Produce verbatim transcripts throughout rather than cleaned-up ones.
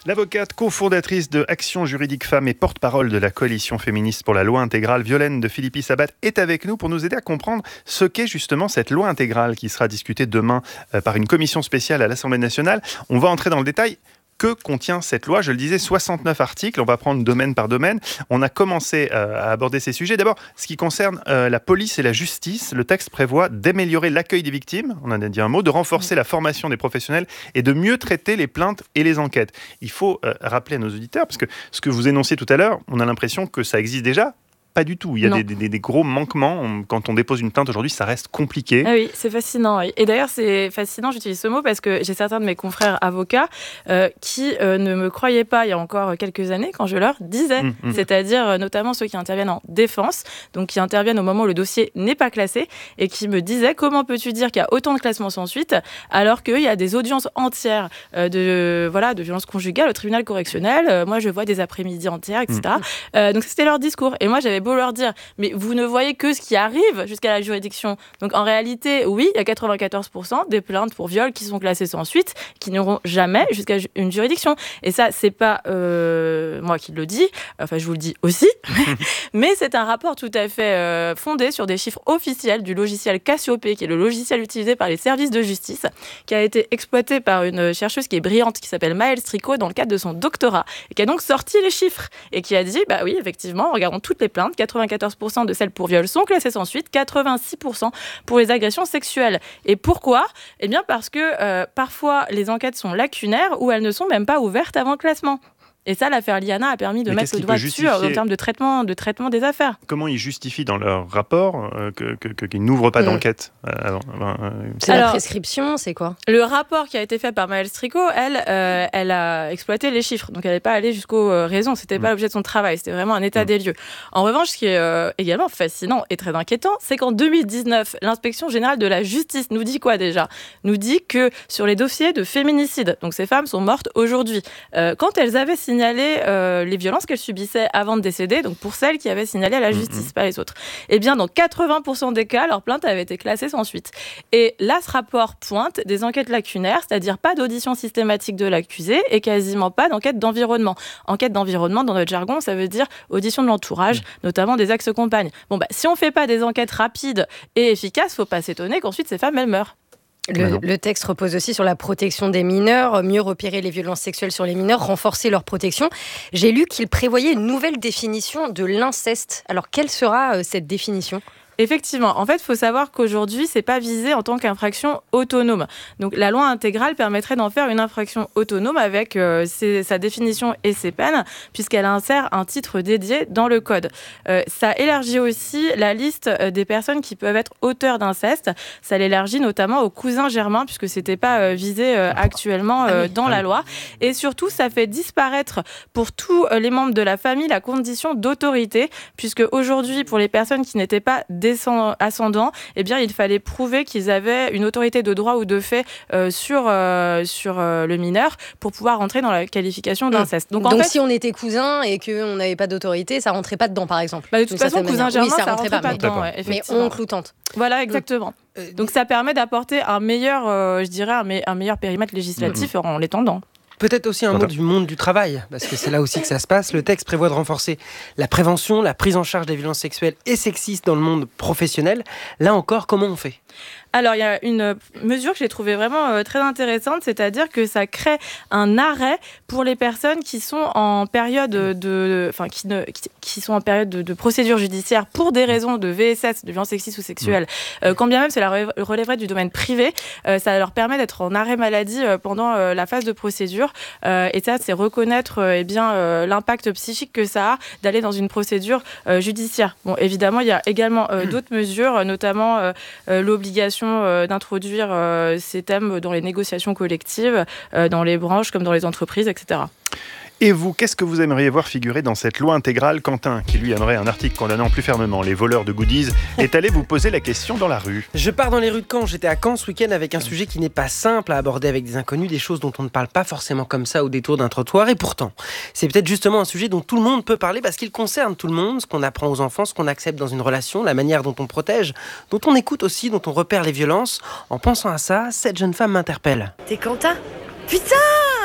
L'avocate cofondatrice de Action Juridique Femmes et porte-parole de la coalition féministe pour la loi intégrale, Violaine de Philippi-Sabat, est avec nous pour nous aider à comprendre ce qu'est justement cette loi intégrale qui sera discutée demain par une commission spéciale à l'Assemblée nationale. On va entrer dans le détail. Que contient cette loi ? Je le disais, soixante-neuf articles. On va prendre domaine par domaine. On a commencé euh, à aborder ces sujets. D'abord, ce qui concerne euh, la police et la justice, le texte prévoit d'améliorer l'accueil des victimes, on en a dit un mot, de renforcer la formation des professionnels et de mieux traiter les plaintes et les enquêtes. Il faut euh, rappeler à nos auditeurs, parce que ce que vous énonciez tout à l'heure, on a l'impression que ça existe déjà. Pas du tout. Il y a des, des, des gros manquements. Quand on dépose une plainte aujourd'hui, ça reste compliqué. Ah oui, c'est fascinant. Et d'ailleurs, c'est fascinant, j'utilise ce mot parce que j'ai certains de mes confrères avocats euh, qui euh, ne me croyaient pas il y a encore quelques années quand je leur disais. Mmh, mmh. C'est-à-dire euh, notamment ceux qui interviennent en défense, donc qui interviennent au moment où le dossier n'est pas classé et qui me disaient comment peux-tu dire qu'il y a autant de classements sans suite alors qu'il y a des audiences entières euh, de, voilà, de violences conjugales au tribunal correctionnel. Euh, moi, je vois des après-midi entières, et cetera. Mmh. Euh, donc, c'était leur discours. Et moi, j'avais beau leur dire, mais vous ne voyez que ce qui arrive jusqu'à la juridiction. Donc en réalité, oui, il y a quatre-vingt-quatorze pour cent des plaintes pour viol qui sont classées sans suite, qui n'iront jamais jusqu'à une juridiction. Et ça, c'est pas euh, moi qui le dis, enfin je vous le dis aussi, mais c'est un rapport tout à fait euh, fondé sur des chiffres officiels du logiciel Cassiopée, qui est le logiciel utilisé par les services de justice, qui a été exploité par une chercheuse qui est brillante, qui s'appelle Maëlle Stricot, dans le cadre de son doctorat, et qui a donc sorti les chiffres, et qui a dit, bah oui, effectivement, regardons toutes les plaintes, quatre-vingt-quatorze pour cent de celles pour viol sont classées sans suite, quatre-vingt-six pour cent pour les agressions sexuelles. Et pourquoi ? Eh bien parce que euh, parfois les enquêtes sont lacunaires ou elles ne sont même pas ouvertes avant le classement. Et ça, l'affaire Liana a permis de Mais mettre le doigt dessus en termes de traitement, de traitement des affaires. Comment ils justifient dans leur rapport euh, que, que, que, qu'ils n'ouvrent pas mmh. d'enquête euh, avant, avant, euh... C'est Alors, la prescription, c'est quoi ? Le rapport qui a été fait par Maëlle Stricot, elle, euh, elle a exploité les chiffres. Donc, elle n'est pas allée jusqu'aux euh, raisons. Ce n'était mmh. pas l'objet de son travail. C'était vraiment un état mmh. des lieux. En revanche, ce qui est euh, également fascinant et très inquiétant, c'est qu'en deux mille dix-neuf, l'inspection générale de la justice nous dit quoi déjà ? Nous dit que sur les dossiers de féminicide, donc ces femmes sont mortes aujourd'hui, euh, quand elles avaient signalé euh, les violences qu'elles subissaient avant de décéder, donc pour celles qui avaient signalé à la justice, mmh. pas les autres. Eh bien, dans quatre-vingts pour cent des cas, leur plainte avait été classée sans suite. Et là, ce rapport pointe des enquêtes lacunaires, c'est-à-dire pas d'audition systématique de l'accusé et quasiment pas d'enquête d'environnement. Enquête d'environnement, dans notre jargon, ça veut dire audition de l'entourage, mmh. notamment des ex-compagnes. Bon, bah, si on fait pas des enquêtes rapides et efficaces, faut pas s'étonner qu'ensuite ces femmes, elles meurent. Le, le texte repose aussi sur la protection des mineurs, mieux repérer les violences sexuelles sur les mineurs, renforcer leur protection. J'ai lu qu'il prévoyait une nouvelle définition de l'inceste. Alors, quelle sera euh, cette définition ? Effectivement, en fait, il faut savoir qu'aujourd'hui, c'est pas visé en tant qu'infraction autonome. Donc, la loi intégrale permettrait d'en faire une infraction autonome avec euh, ses, sa définition et ses peines, puisqu'elle insère un titre dédié dans le code. Euh, ça élargit aussi la liste des personnes qui peuvent être auteurs d'inceste. Ça l'élargit notamment aux cousins germains, puisque c'était pas euh, visé euh, actuellement euh, dans la loi. Et surtout, ça fait disparaître pour tous les membres de la famille la condition d'autorité, puisque aujourd'hui, pour les personnes qui n'étaient pas ascendants, eh bien, il fallait prouver qu'ils avaient une autorité de droit ou de fait euh, sur, euh, sur euh, le mineur pour pouvoir rentrer dans la qualification d'inceste. Donc, en Donc fait, si on était cousin et qu'on n'avait pas d'autorité, ça rentrait pas dedans, par exemple. Bah, de toute façon, cousin germain, oui, ça, ça rentrait pas, pas mais, dedans. Ouais, mais oncle ou tante. Voilà, exactement. Euh, Donc, ça permet d'apporter un meilleur, euh, je dirais, un, me- un meilleur périmètre législatif mmh. en l'étendant. Peut-être aussi un mot du monde du travail, parce que c'est là aussi que ça se passe. Le texte prévoit de renforcer la prévention, la prise en charge des violences sexuelles et sexistes dans le monde professionnel. Là encore, comment on fait ? Alors, il y a une mesure que j'ai trouvée vraiment euh, très intéressante, c'est-à-dire que ça crée un arrêt pour les personnes qui sont en période de, enfin, qui, ne, qui, qui sont en période de, de procédure judiciaire pour des raisons de V S S, de violence sexiste ou sexuelle. Euh, quand bien même cela relèverait du domaine privé, euh, ça leur permet d'être en arrêt maladie euh, pendant euh, la phase de procédure. Euh, et ça, c'est reconnaître euh, eh bien, euh, l'impact psychique que ça a d'aller dans une procédure euh, judiciaire. Bon, évidemment, il y a également euh, d'autres mesures, notamment euh, euh, l'obligation euh, d'introduire euh, ces thèmes dans les négociations collectives, euh, dans les branches comme dans les entreprises, et cetera. Et vous, qu'est-ce que vous aimeriez voir figurer dans cette loi intégrale ? Quentin, qui lui aimerait un article condamnant plus fermement les voleurs de goodies, est allé vous poser la question dans la rue. Je pars dans les rues de Caen. J'étais à Caen ce week-end avec un sujet qui n'est pas simple à aborder avec des inconnus, des choses dont on ne parle pas forcément comme ça au détour d'un trottoir. Et pourtant, c'est peut-être justement un sujet dont tout le monde peut parler parce qu'il concerne tout le monde, ce qu'on apprend aux enfants, ce qu'on accepte dans une relation, la manière dont on protège, dont on écoute aussi, dont on repère les violences. En pensant à ça, cette jeune femme m'interpelle. T'es Quentin ? Putain !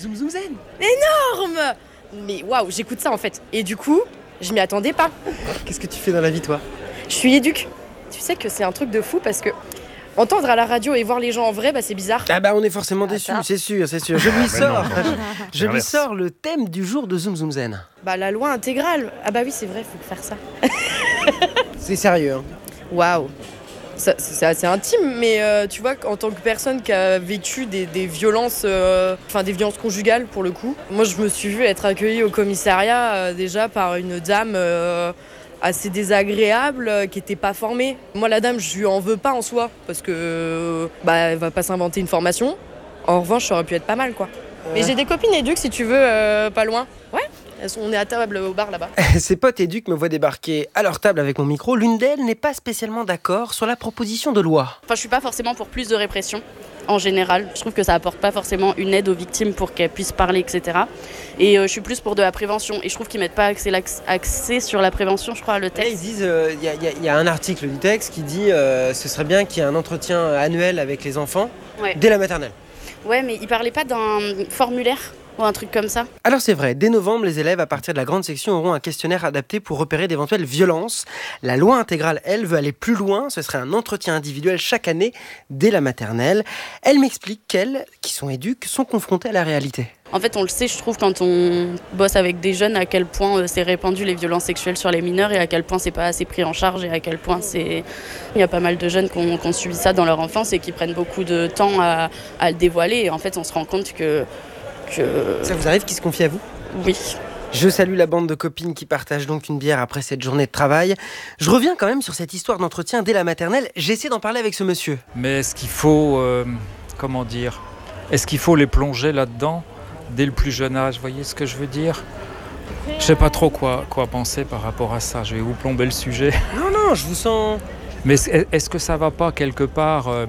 Zoom Zoom Zen. Énorme. Mais waouh, j'écoute ça en fait. Et du coup, je m'y attendais pas. Qu'est-ce que tu fais dans la vie, toi ? Je suis éduque. Tu sais que c'est un truc de fou parce que entendre à la radio et voir les gens en vrai, bah c'est bizarre. Ah bah on est forcément déçus, ça. c'est sûr, c'est sûr. Je lui Ah, sors, mais non, non. je lui L'inverse. sors le thème du jour de Zoom Zoom Zen. Bah la loi intégrale. Ah bah oui, c'est vrai, faut faire ça. C'est sérieux, hein. Waouh. Ça, C'est assez intime, mais euh, tu vois, en tant que personne qui a vécu des, des violences, euh, enfin des violences conjugales pour le coup, moi je me suis vue être accueillie au commissariat euh, déjà par une dame euh, assez désagréable, euh, qui était pas formée. Moi la dame, je lui en veux pas en soi, parce que euh, bah elle va pas s'inventer une formation. En revanche, ça aurait pu être pas mal quoi. Ouais. Mais j'ai des copines éduques si tu veux, euh, pas loin. Ouais. Elles sont- On est à table au bar là-bas. Ses potes éduques me voient débarquer à leur table avec mon micro. L'une d'elles n'est pas spécialement d'accord sur la proposition de loi. Enfin, je suis pas forcément pour plus de répression en général. Je trouve que ça apporte pas forcément une aide aux victimes pour qu'elles puissent parler, et cetera. Et euh, je suis plus pour de la prévention. Et je trouve qu'ils mettent pas axé, l'ax- axé sur la prévention, je crois, le Là, ils texte. disent, il euh, y, a- y a- y a un article du texte qui dit euh, ce serait bien qu'il y ait un entretien annuel avec les enfants Ouais. dès la maternelle. Ouais, mais ils parlaient pas d'un formulaire ou un truc comme ça. Alors c'est vrai, dès novembre, les élèves à partir de la grande section auront un questionnaire adapté pour repérer d'éventuelles violences. La loi intégrale, elle, veut aller plus loin. Ce serait un entretien individuel chaque année dès la maternelle. Elle m'explique qu'elles, qui sont éduques, sont confrontées à la réalité. En fait, on le sait, je trouve, quand on bosse avec des jeunes, à quel point euh, c'est répandu les violences sexuelles sur les mineurs et à quel point c'est pas assez pris en charge et à quel point c'est... Il y a pas mal de jeunes qui ont, qui ont subi ça dans leur enfance et qui prennent beaucoup de temps à, à le dévoiler. Et en fait, on se rend compte que... que... Ça vous arrive qu'ils se confient à vous ? Oui. Je salue la bande de copines qui partagent donc une bière après cette journée de travail. Je reviens quand même sur cette histoire d'entretien dès la maternelle. J'essaie d'en parler avec ce monsieur. Mais est-ce qu'il faut, euh, comment dire, est-ce qu'il faut les plonger là-dedans dès le plus jeune âge, vous voyez ce que je veux dire ? Je ne sais pas trop quoi, quoi penser par rapport à ça, je vais vous plomber le sujet. Non, non, je vous sens... Mais est- est-ce que ça va pas quelque part, euh,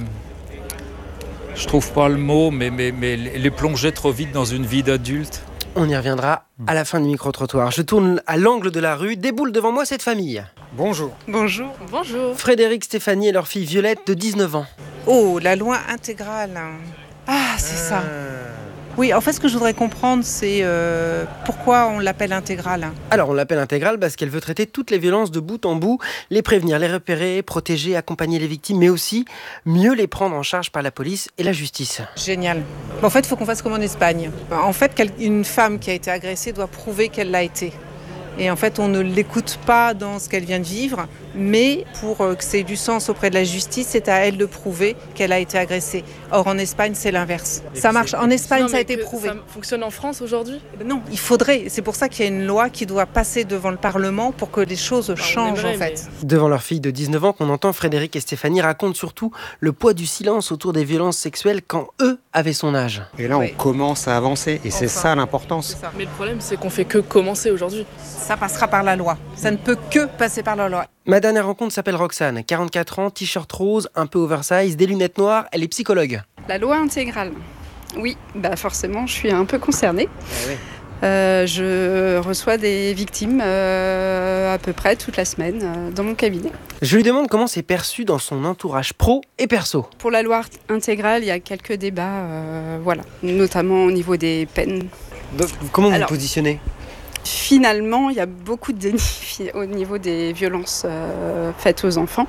je trouve pas le mot, mais, mais, mais les plonger trop vite dans une vie d'adulte ? On y reviendra à la fin du micro-trottoir. Je tourne à l'angle de la rue, déboule devant moi cette famille. Bonjour. Bonjour. Bonjour. Frédéric, Stéphanie et leur fille Violette de dix-neuf ans. Oh, la loi intégrale. Ah, c'est ça. Oui, en fait, ce que je voudrais comprendre, c'est euh, pourquoi on l'appelle intégrale. Alors on l'appelle intégrale parce qu'elle veut traiter toutes les violences de bout en bout, les prévenir, les repérer, protéger, accompagner les victimes, mais aussi mieux les prendre en charge par la police et la justice. Génial. En fait, il faut qu'on fasse comme en Espagne. En fait, quel- une femme qui a été agressée doit prouver qu'elle l'a été. Et en fait, on ne l'écoute pas dans ce qu'elle vient de vivre, mais pour euh, que ça ait du sens auprès de la justice, c'est à elle de prouver qu'elle a été agressée. Or, en Espagne, c'est l'inverse. Ça marche. En Espagne, Non, ça a mais été que prouvé. Ça fonctionne en France aujourd'hui ? Eh ben non, il faudrait. C'est pour ça qu'il y a une loi qui doit passer devant le Parlement pour que les choses on changent, aimerait, en fait. Devant leur fille de dix-neuf ans qu'on entend, Frédéric et Stéphanie racontent surtout le poids du silence autour des violences sexuelles quand eux avaient son âge. Et là, Oui. on commence à avancer et c'est Enfin. ça l'importance. C'est ça. Mais le problème, c'est qu'on fait que commencer aujourd'hui. Ça passera par la loi. Ça ne peut que passer par la loi. Ma dernière rencontre s'appelle Roxane, quarante-quatre ans, t-shirt rose, un peu oversize, des lunettes noires, elle est psychologue. La loi intégrale. Oui, bah forcément, je suis un peu concernée. Eh oui. Euh, je reçois des victimes euh, à peu près toute la semaine euh, dans mon cabinet. Je lui demande comment c'est perçu dans son entourage pro et perso. Pour la loi intégrale, il y a quelques débats, euh, voilà, notamment au niveau des peines. Donc, comment vous Alors, vous positionnez ? Finalement, il y a beaucoup de déni au niveau des violences euh, faites aux enfants.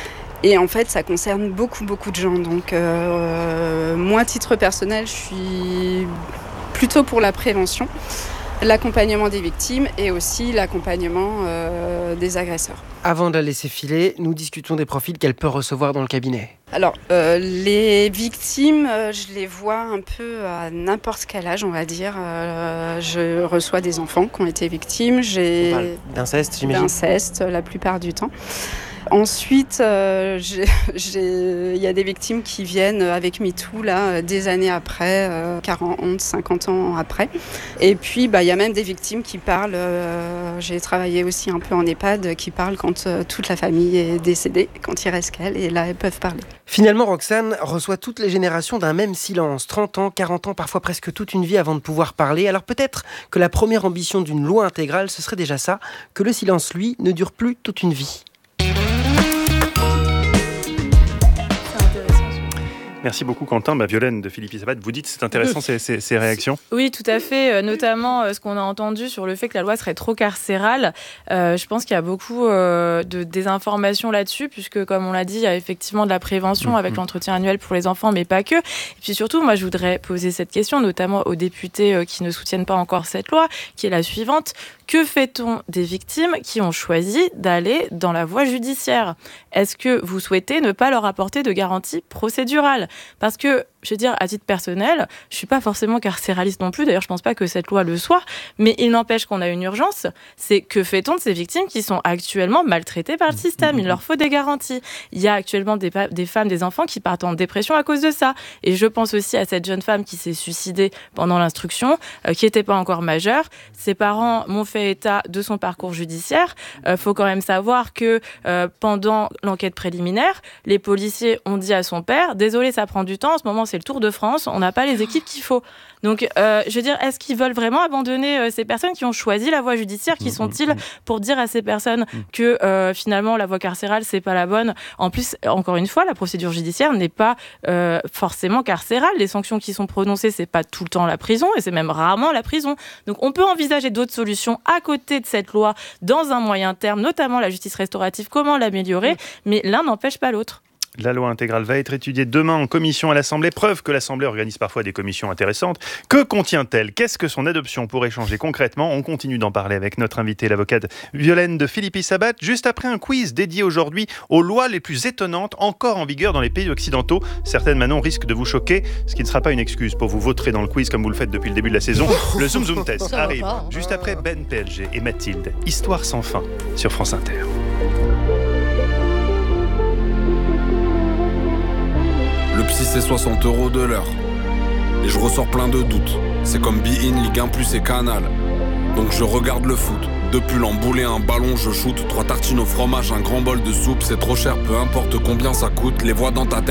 Et en fait, ça concerne beaucoup, beaucoup de gens. Donc, euh, moi, à titre personnel, je suis plutôt pour la prévention, l'accompagnement des victimes et aussi l'accompagnement euh, des agresseurs. Avant de la laisser filer, nous discutons des profils qu'elle peut recevoir dans le cabinet. Alors, euh, les victimes, euh, je les vois un peu à n'importe quel âge, on va dire. Euh, je reçois des enfants qui ont été victimes. On J'ai parle d'inceste, j'imagine. d'inceste la plupart du temps. Ensuite, euh, j'ai- j'ai- il y a des victimes qui viennent avec MeToo, là, des années après, euh, quarante, cinquante ans après. Et puis, bah, il y a même des victimes qui parlent, euh, j'ai travaillé aussi un peu en EHPAD, qui parlent quand euh, toute la famille est décédée, quand il reste qu'elles, et là, elles peuvent parler. Finalement, Roxane reçoit toutes les générations d'un même silence. trente ans, quarante ans, parfois presque toute une vie avant de pouvoir parler. Alors peut-être que la première ambition d'une loi intégrale, ce serait déjà ça, que le silence, lui, ne dure plus toute une vie. Merci beaucoup Quentin. Bah, Violaine de Philippi-Sabat, vous dites c'est intéressant ces, ces, ces réactions. Oui, tout à fait. Euh, notamment euh, ce qu'on a entendu sur le fait que la loi serait trop carcérale. Euh, je pense qu'il y a beaucoup euh, de désinformation là-dessus, puisque comme on l'a dit, il y a effectivement de la prévention mmh. avec l'entretien annuel pour les enfants, mais pas que. Et puis surtout, moi je voudrais poser cette question, notamment aux députés euh, qui ne soutiennent pas encore cette loi, qui est la suivante. Que fait-on des victimes qui ont choisi d'aller dans la voie judiciaire ? Est-ce que vous souhaitez ne pas leur apporter de garantie procédurale ? Parce que, je veux dire, à titre personnel, je ne suis pas forcément carcéraliste non plus, d'ailleurs je ne pense pas que cette loi le soit, mais il n'empêche qu'on a une urgence, c'est que fait-on de ces victimes qui sont actuellement maltraitées par le système ? Il leur faut des garanties. Il y a actuellement des, des femmes, des enfants qui partent en dépression à cause de ça. Et je pense aussi à cette jeune femme qui s'est suicidée pendant l'instruction, euh, qui n'était pas encore majeure. Ses parents m'ont fait état de son parcours judiciaire. Il euh, faut quand même savoir que euh, pendant l'enquête préliminaire, les policiers ont dit à son père « Désolé, ça prend du temps, en ce moment c'est le Tour de France, on n'a pas les équipes qu'il faut ». Donc, euh, je veux dire, est-ce qu'ils veulent vraiment abandonner euh, ces personnes qui ont choisi la voie judiciaire ? Qui sont-ils pour dire à ces personnes que euh, finalement la voie carcérale, c'est pas la bonne ? En plus, encore une fois, la procédure judiciaire n'est pas euh, forcément carcérale. Les sanctions qui sont prononcées, c'est pas tout le temps la prison et c'est même rarement la prison. Donc, on peut envisager d'autres solutions à côté de cette loi dans un moyen terme, notamment la justice restaurative, comment l'améliorer, mais l'un n'empêche pas l'autre. La loi intégrale va être étudiée demain en commission à l'Assemblée. Preuve que l'Assemblée organise parfois des commissions intéressantes. Que contient-elle ? Qu'est-ce que son adoption pourrait changer concrètement ? On continue d'en parler avec notre invitée, l'avocate Violaine de Philippi-Sabat, juste après un quiz dédié aujourd'hui aux lois les plus étonnantes encore en vigueur dans les pays occidentaux. Certaines, Manon, risquent de vous choquer, ce qui ne sera pas une excuse pour vous vautrer dans le quiz comme vous le faites depuis le début de la saison. Le Zoom Zoom Test arrive juste après Ben P L G et Mathilde. Histoire sans fin sur France Inter. Le psy c'est soixante euros de l'heure. Et je ressors plein de doutes. C'est comme Be In, Ligue un plus et Canal. Donc je regarde le foot. Deux pulls emboulés, un ballon, je shoot. Trois tartines au fromage, un grand bol de soupe. C'est trop cher, peu importe combien ça coûte. Les voix dans ta tête